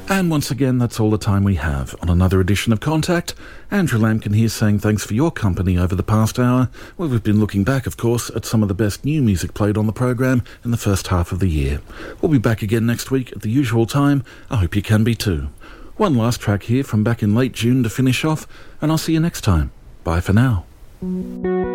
And once again, that's all the time we have on another edition of Contact. Andrew Lampkin here saying thanks for your company over the past hour. Well, we've been looking back, of course, at some of the best new music played on the programme in the first half of the year. We'll be back again next week at the usual time. I hope you can be too. One last track here from back in late June to finish off, and I'll see you next time. Bye for now.